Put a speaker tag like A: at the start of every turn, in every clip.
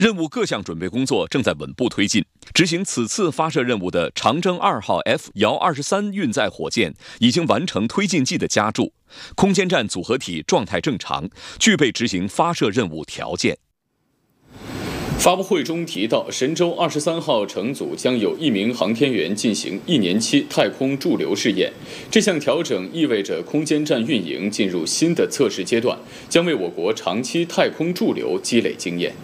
A: 任务各项准备工作正在稳步推进。执行此次发射任务的长征2号 F-23运载火箭已经完成推进剂的加注，空间站组合体状态正常，具备执行发射任务条件。
B: 发布会中提到，神舟23号乘组将有1名航天员进行1年期太空驻留试验。这项调整意味着空间站运营进入新的测试阶段，将为我国长期太空驻留积累经验。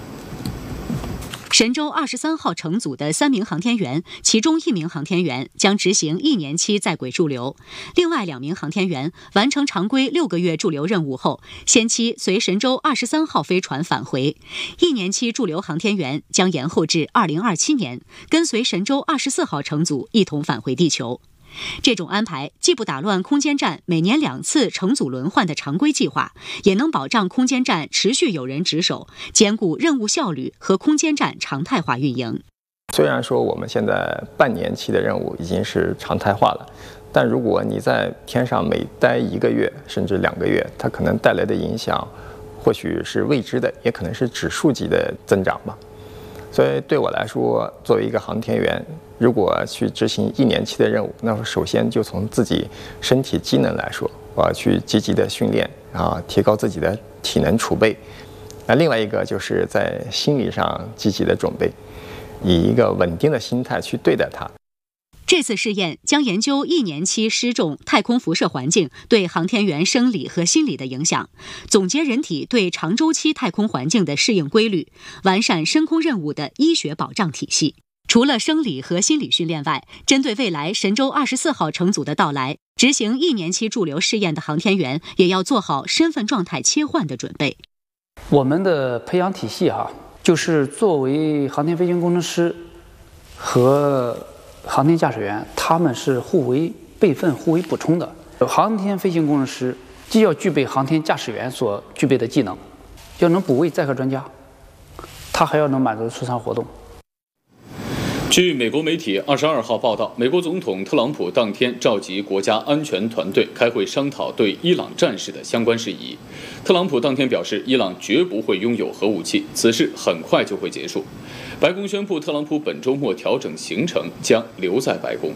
C: 神舟23号乘组的3名航天员，其中1名航天员将执行1年期在轨驻留，另外2名航天员完成常规6个月驻留任务后，先期随神舟23号飞船返回。1年期驻留航天员将延后至2027年，跟随神舟24号乘组一同返回地球。这种安排既不打乱空间站每年2次乘组轮换的常规计划，也能保障空间站持续有人值守，兼顾任务效率和空间站常态化运营。
D: 虽然说我们现在半年期的任务已经是常态化了，但如果你在天上每待1个月甚至2个月，它可能带来的影响或许是未知的，也可能是指数级的增长吧。所以对我来说，作为一个航天员，如果去执行1年期的任务，那么首先就从自己身体机能来说，我要去积极的训练，提高自己的体能储备。那另外一个就是在心理上积极的准备，以一个稳定的心态去对待它。
C: 这次试验将研究1年期失重太空辐射环境对航天员生理和心理的影响，总结人体对长周期太空环境的适应规律，完善深空任务的医学保障体系。除了生理和心理训练外，针对未来神舟24号乘组的到来，执行1年期驻留试验的航天员也要做好身份状态切换的准备。
E: 我们的培养体系就是作为航天飞行工程师和航天驾驶员，他们是互为备份、互为补充的。航天飞行工程师既要具备航天驾驶员所具备的技能，要能补位载荷专家，他还要能满足出舱活动。
B: 据美国媒体22号报道，美国总统特朗普当天召集国家安全团队开会商讨对伊朗战事的相关事宜。特朗普当天表示，伊朗绝不会拥有核武器，此事很快就会结束。白宫宣布，特朗普本周末调整行程，将留在白宫。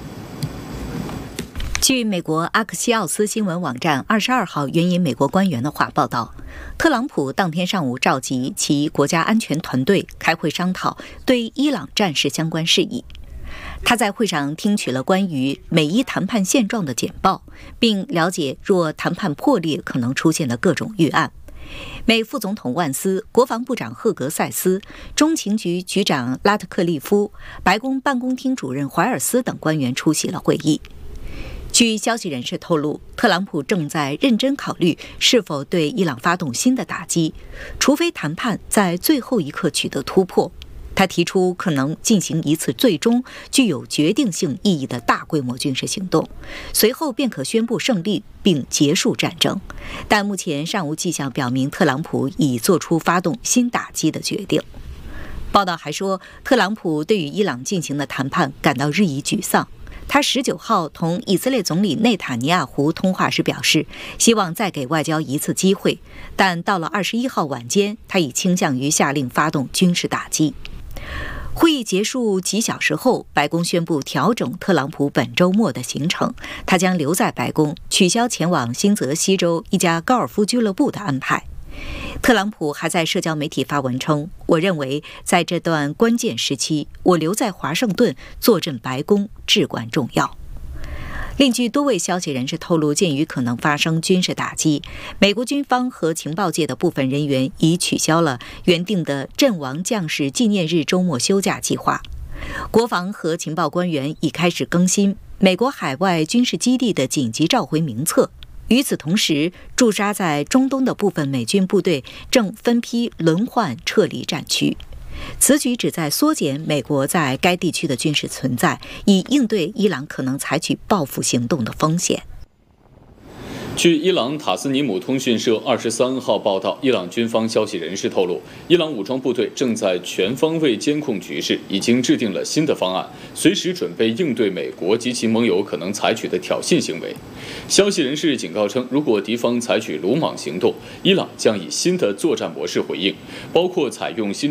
F: 据美国阿克西奥斯新闻网站22号援引美国官员的话报道，特朗普当天上午召集其国家安全团队开会商讨对伊朗战事相关事宜。他在会上听取了关于美伊谈判现状的简报，并了解若谈判破裂可能出现的各种预案。美副总统万斯、国防部长赫格塞斯、中情局局长拉特克利夫、白宫办公厅主任怀尔斯等官员出席了会议。据消息人士透露，特朗普正在认真考虑是否对伊朗发动新的打击，除非谈判在最后一刻取得突破。他提出可能进行一次最终具有决定性意义的大规模军事行动，随后便可宣布胜利并结束战争。但目前尚无迹象表明特朗普已做出发动新打击的决定。报道还说，特朗普对于伊朗进行的谈判感到日益沮丧。他19号同以色列总理内塔尼亚胡通话时表示，希望再给外交一次机会，但到了21号晚间，他已倾向于下令发动军事打击。会议结束几小时后，白宫宣布调整特朗普本周末的行程，他将留在白宫，取消前往新泽西州一家高尔夫俱乐部的安排。特朗普还在社交媒体发文称，我认为在这段关键时期，我留在华盛顿坐镇白宫至关重要。另据多位消息人士透露，鉴于可能发生军事打击，美国军方和情报界的部分人员已取消了原定的阵亡将士纪念日周末休假计划。国防和情报官员已开始更新美国海外军事基地的紧急召回名册。与此同时，驻扎在中东的部分美军部队正分批轮换撤离战区。此举旨在缩减美国在该地区的军事存在，以应对伊朗可能采取报复行动的风险。
B: 据伊朗塔斯尼姆通讯社23号报道，伊朗军方消息人士透露，伊朗武装部队正在全方位监控局势，已经制定了新的方案，随时准备应对美国及其盟友可能采取的挑衅行为。消息人士警告称，如果敌方采取鲁莽行动，伊朗将以新的作战模式回应，包括采用新